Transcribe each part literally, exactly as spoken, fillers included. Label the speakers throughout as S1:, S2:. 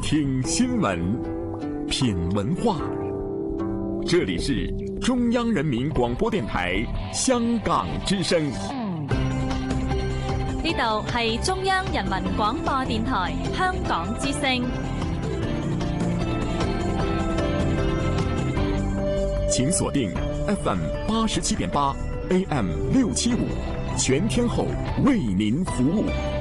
S1: 听新闻，品文化。这里是中央人民广播電台香港之聲。
S2: 呢度係中央人民廣播電台香港之聲。
S1: 請鎖定 F M 八十七點八 A M 六七五，全天候為您服務。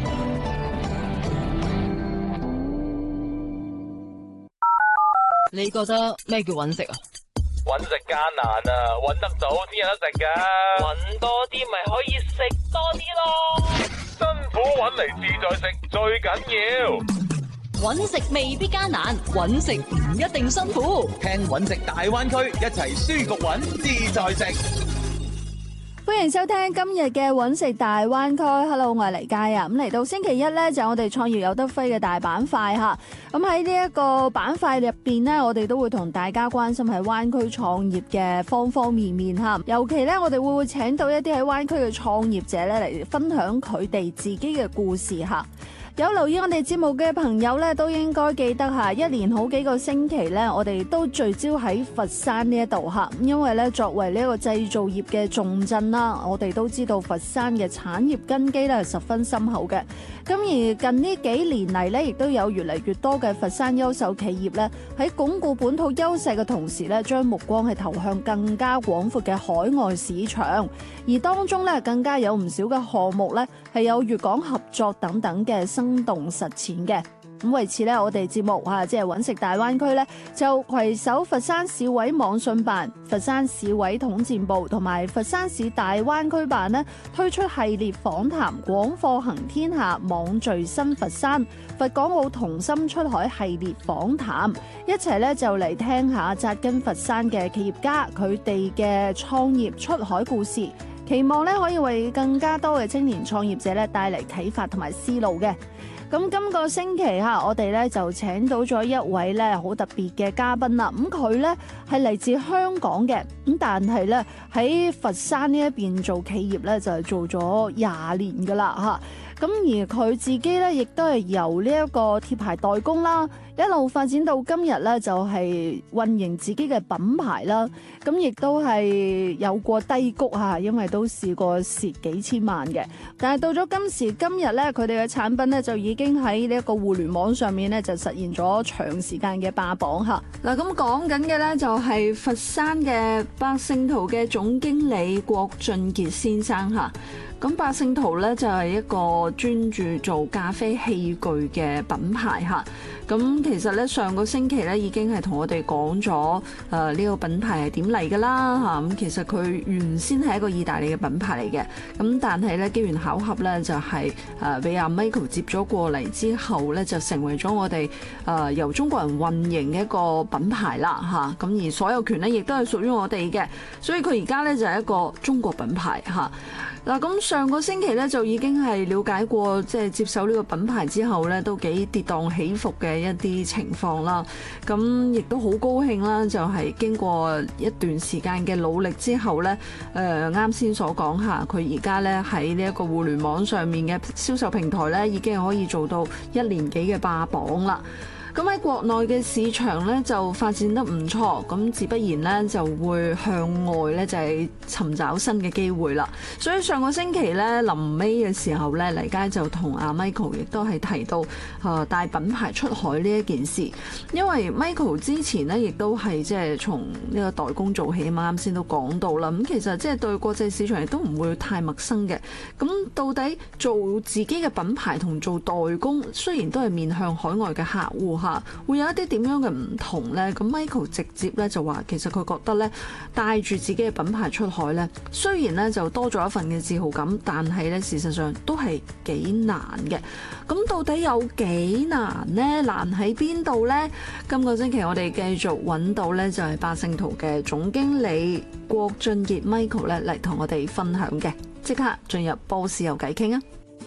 S3: 你覺得咩叫揾食啊？
S4: 揾食艱難啊，揾得到先有得食噶。揾多啲咪可以食多啲咯。辛苦揾嚟自在食最緊要。
S3: 揾食未必艱難，揾食唔一定辛苦。
S5: 聽揾食大灣區，一齊舒服揾自在食。
S6: 歡迎收聽今日嘅揾食大灣區。Hello， 我係黎佳啊。咁嚟到星期一咧，就我哋創業有得揮嘅大板塊吓。咁喺呢一個板塊入邊呢，我哋都會同大家關心喺灣區創業嘅方方面面吓。尤其咧，我哋會唔會請到一啲喺灣區嘅創業者咧嚟分享佢哋自己嘅故事吓。有留意我哋節目嘅朋友咧，都應該記得吓，一年好幾個星期咧，我哋都聚焦喺佛山呢一度吓，因為咧作為呢一個製造業嘅重鎮啦，我哋都知道佛山嘅產業根基咧係十分深厚嘅。咁而近呢幾年嚟咧，亦都有越嚟越多嘅佛山優秀企業咧，喺鞏固本土優勢嘅同時咧，將目光係投向更加廣闊嘅海外市場，而當中咧更加有唔少嘅項目咧係有粵港合作等等嘅生動實踐嘅。咁為此咧，我哋節目吓即係揾食大灣區咧，就攜手佛山市委網信辦、佛山市委統戰部同埋佛山市大灣區辦咧，推出系列訪談廣貨行天下、網聚新佛山、佛港澳同心出海系列訪談，一齊咧就嚟聽下紮根佛山嘅企業家佢哋嘅創業出海故事，期望咧可以為更加多嘅青年創業者咧帶嚟啟發同埋思路嘅。咁今個星期吓，我哋咧就請到咗一位咧好特別嘅嘉賓啦。咁佢咧係嚟自香港嘅，咁但係咧喺佛山呢一邊做企業咧就係做咗廿年噶啦吓。咁而佢自己咧亦都係由呢一個貼牌代工啦，一路發展到今日咧就係運營自己嘅品牌啦。咁亦都係有過低谷吓，因為都試過蝕幾千萬嘅。但係到咗今時今日咧，佢哋嘅產品咧就已經喺呢一個互聯網上面咧就實現咗長時間嘅霸榜吓。嗱，咁講緊嘅咧就係佛山嘅百勝圖嘅總經理郭俊傑先生吓。咁百勝圖咧就係一個專注做咖啡器具嘅品牌吓。咁其實咧上個星期咧已經係同我哋講咗誒呢個品牌係點嚟噶啦吓。咁其實佢原先係一個意大利嘅品牌嚟嘅，咁但係咧機緣巧合咧就係誒俾阿 Michael 接咗過嚟之後咧就成為咗我哋誒由中國人運營嘅一個品牌啦吓。咁而所有權咧亦都係屬於我哋嘅，所以佢而家咧就係一個中國品牌吓。嗱，咁上個星期咧就已經係了解過，即係接手呢個品牌之後咧，都幾跌宕起伏嘅一啲情況啦。咁亦都好高興啦，就係經過一段時間嘅努力之後咧，誒啱先所講下，佢而家咧喺呢一個互聯網上面嘅銷售平台咧，已經可以做到一年幾嘅霸榜啦。咁喺國內嘅市場咧就發展得唔錯，咁自不然咧就會向外咧就係尋找新嘅機會啦。所以上個星期咧臨尾嘅時候咧，黎佳就同阿 Michael 亦都係提到誒帶品牌出海呢一件事，因為 Michael 之前咧亦都係即係從呢個代工做起嘛，啱先都講到啦。咁其實即係對國際市場亦都唔會太陌生嘅。咁到底做自己嘅品牌同做代工，雖然都係面向海外嘅客戶，會有一啲點樣嘅唔同呢？咁 Michael 直接咧就話，其實佢覺得咧帶住自己嘅品牌出海咧，雖然咧就多咗一份嘅自豪感，但係咧事實上都係幾難嘅。咁到底有幾難呢？難喺邊度呢？今個星期我哋繼續揾到咧就係百勝圖嘅總經理郭俊傑 Michael 咧嚟同我哋分享嘅。即刻進入波士有偈傾啊！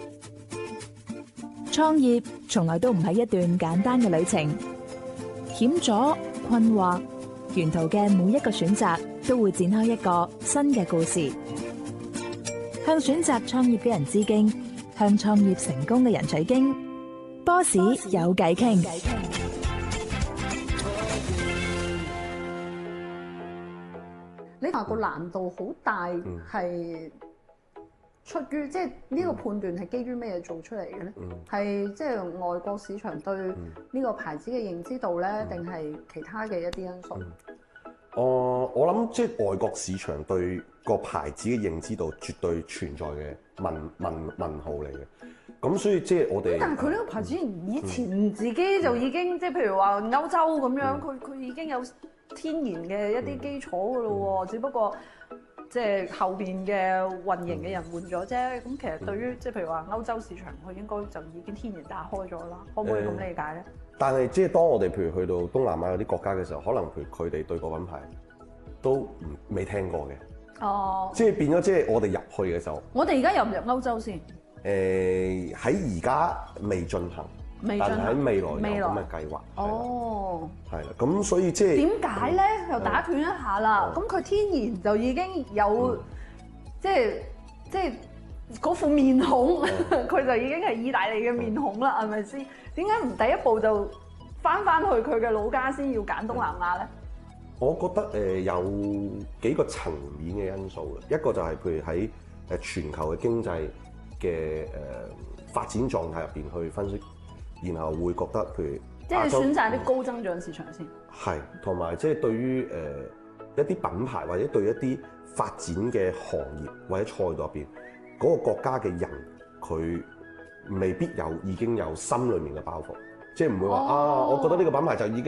S7: 創業從來都唔係一段簡單嘅旅程，險阻、困惑，沿途嘅每一個選擇都會展開一個新嘅故事。向選擇創業嘅人致敬，向創業成功嘅人取經。波士有偈傾。
S6: 你話個難度好大，係、嗯、出於即係呢個判斷係基於咩嘢做出嚟嘅咧？係即係外國市場對呢個牌子嘅認知度咧，定係、嗯、其他嘅一啲因素？
S8: 嗯哦、呃，我諗即係外國市場對個牌子嘅認知度絕對存在嘅問問問號嚟嘅。咁所以即係我哋，
S6: 但係佢呢個牌子以前自己就已經、嗯、即係譬如話歐洲咁樣，佢佢、嗯、已經有天然嘅一啲基礎㗎咯喎，嗯、只不過即係後邊嘅運營嘅人換咗啫。咁、嗯、其實對於即係譬如話歐洲市場，佢應該就已經天然打開咗啦。可唔可以咁理解咧？
S8: 但係即係當我哋譬如去到東南亞嗰啲國家嘅時候，可能譬如佢哋對個品牌都唔未聽過嘅。哦，即係變咗，即係我哋入去嘅時候，
S6: 我哋而家入唔入歐洲先？
S8: 誒喺而家未進行，但係喺未來有咁嘅計劃。
S6: 哦，
S8: 係啦，咁所以即係
S6: 點解咧？又打斷一下啦。咁佢天然就已經有，即係即係嗰副面孔，佢就已經係意大利嘅面孔啦，係咪先？點解唔第一步就翻翻去佢嘅老家先要揀東南亞咧？
S8: 我覺得誒有幾個層面嘅因素嘅，一個就係譬如喺誒全球嘅經濟嘅誒發展狀態入邊去分析，然後會覺得譬如
S6: 即係選擇啲高增長市場先。係，
S8: 同埋即係對於誒、呃、一啲品牌或者對一啲發展嘅行業或者賽道入邊嗰個國家嘅人，佢未必有已經有心裡面嘅包袱，即係唔會話、哦、啊，我覺得呢個品牌就已經